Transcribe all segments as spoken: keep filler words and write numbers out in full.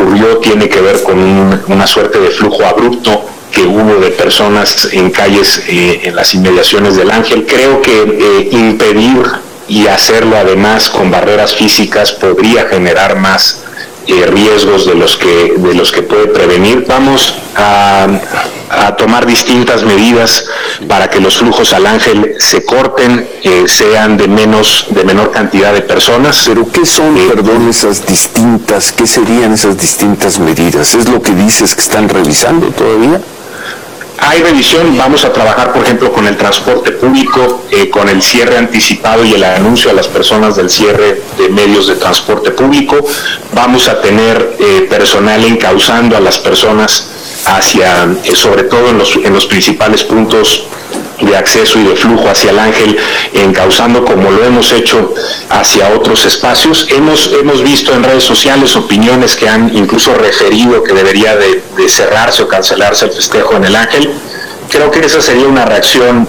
ocurrió tiene que ver con un, una suerte de flujo abrupto que hubo de personas en calles eh, en las inmediaciones del Ángel. Creo que eh, impedir y hacerlo además con barreras físicas podría generar más eh, riesgos de los que de los que puede prevenir. Vamos a, a tomar distintas medidas para que los flujos al Ángel se corten, eh, sean de menos de menor cantidad de personas. Pero ¿qué son, eh, perdón, esas distintas, qué serían esas distintas medidas? ¿Es lo que dices que están revisando todavía? Hay revisión, vamos a trabajar, por ejemplo, con el transporte público, eh, con el cierre anticipado y el anuncio a las personas del cierre de medios de transporte público. Vamos a tener eh, personal encauzando a las personas hacia, eh, sobre todo en los, en los principales puntos de acceso y de flujo hacia el Ángel, encauzando como lo hemos hecho hacia otros espacios. Hemos, hemos visto en redes sociales opiniones que han incluso referido que debería de, de cerrarse o cancelarse el festejo en el Ángel. Creo que esa sería una reacción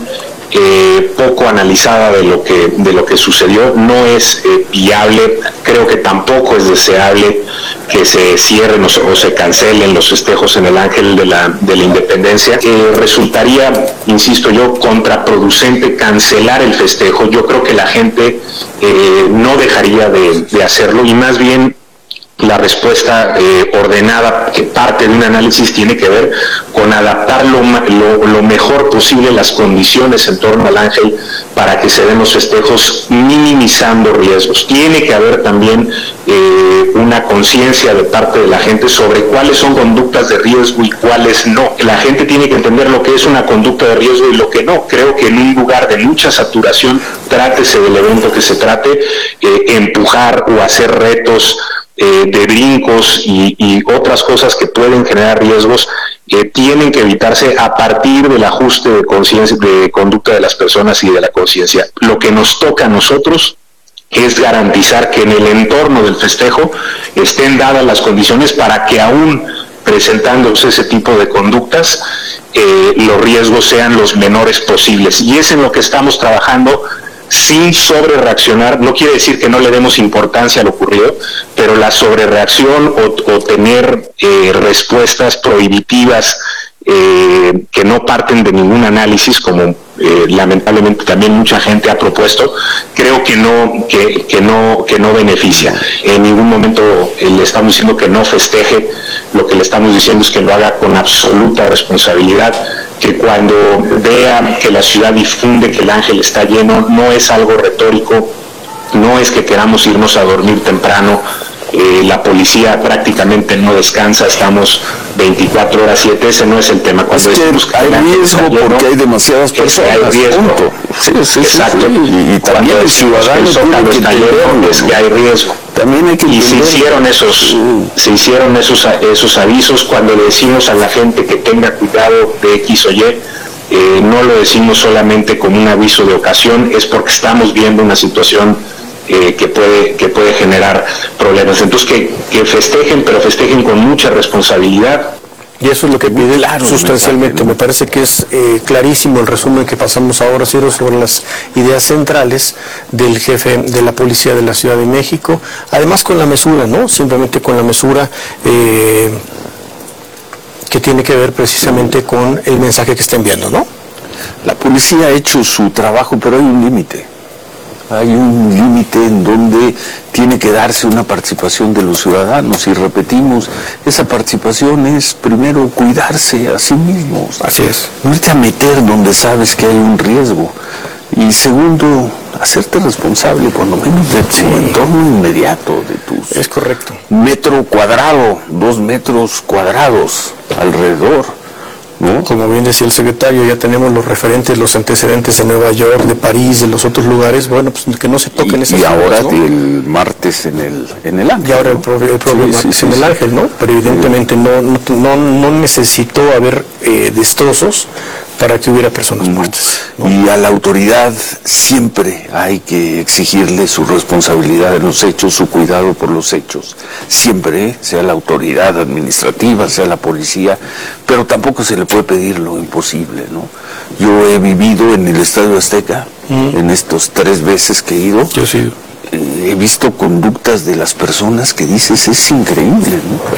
eh, poco analizada de lo que de lo que sucedió. No es eh, viable, creo que tampoco es deseable que se cierren o se, o se cancelen los festejos en el Ángel de la, de la Independencia. Eh, resultaría, insisto yo, contraproducente cancelar el festejo. Yo creo que la gente eh, no dejaría de, de hacerlo, y más bien la respuesta eh, ordenada, que parte de un análisis, tiene que ver con adaptar lo, lo, lo mejor posible las condiciones en torno al Ángel para que se den los festejos minimizando riesgos. Tiene que haber también eh, una conciencia de parte de la gente sobre cuáles son conductas de riesgo y cuáles no. La gente tiene que entender lo que es una conducta de riesgo y lo que no. Creo que en un lugar de mucha saturación, trátese del evento que se trate, eh, empujar o hacer retos Eh, de brincos y, y otras cosas que pueden generar riesgos, eh, tienen que evitarse a partir del ajuste de conciencia, de conducta de las personas y de la conciencia. Lo que nos toca a nosotros es garantizar que en el entorno del festejo estén dadas las condiciones para que, aún presentándose ese tipo de conductas, eh, los riesgos sean los menores posibles. Y es en lo que estamos trabajando, sin sobrereaccionar. No quiere decir que no le demos importancia a lo ocurrido, pero la sobrereacción o, o tener eh, respuestas prohibitivas eh, que no parten de ningún análisis, como eh, lamentablemente también mucha gente ha propuesto, creo que no que, que no que no beneficia. En ningún momento eh, le estamos diciendo que no festeje. Lo que le estamos diciendo es que lo haga con absoluta responsabilidad, que cuando vea que la ciudad difunde que el Ángel está lleno, no es algo retórico, no es que queramos irnos a dormir temprano. Eh, la policía prácticamente no descansa, estamos veinticuatro horas siete, ese no es el tema. Cuando es que decimos que hay riesgo lleno, porque hay demasiadas personas. Hay riesgo. Punto. Sí, sí, exacto. Sí, sí. Y, y también el ciudadano tiene que entenderlo, es que hay riesgo. También hay que y se hicieron esos, sí. se hicieron esos, esos avisos. Cuando le decimos a la gente que tenga cuidado de X o Y, eh, no lo decimos solamente como un aviso de ocasión, es porque estamos viendo una situación Eh, que puede que puede generar problemas. Entonces que, que festejen, pero festejen con mucha responsabilidad. Y eso es lo que pide claro, sustancialmente. Me parece que es eh, clarísimo el resumen que pasamos ahora, Ciro, sobre las ideas centrales del jefe de la Policía de la Ciudad de México. Además, con la mesura, ¿no? Simplemente con la mesura eh, que tiene que ver precisamente con el mensaje que está enviando, ¿no? La policía ha hecho su trabajo, pero hay un límite. Hay un límite en donde tiene que darse una participación de los ciudadanos, y repetimos, esa participación es primero cuidarse a sí mismos. Así es. No irte a meter donde sabes que hay un riesgo. Y segundo, hacerte responsable cuando menos de tu sí. entorno inmediato, de tus... Es correcto. Metro cuadrado, dos metros cuadrados alrededor. ¿No? Como bien decía el secretario, ya tenemos los referentes, los antecedentes de Nueva York, de París, de los otros lugares. Bueno, pues que no se toquen esas cosas. Y ahora, ¿no? el martes en el en el Ángel. Y ahora el propio, el propio sí, martes sí, sí, en el sí. Ángel, ¿no? Pero evidentemente sí. no, no, no, no necesitó haber eh, destrozos para que hubiera personas muertas, ¿no? Y a la autoridad siempre hay que exigirle su responsabilidad en los hechos, su cuidado por los hechos. Siempre, ¿eh? Sea la autoridad administrativa, sea la policía, pero tampoco se le puede pedir lo imposible, ¿no? Yo he vivido en el Estadio Azteca, mm. en estos tres veces que he ido. Yo sí. Eh, he visto conductas de las personas que dices, es increíble, ¿no?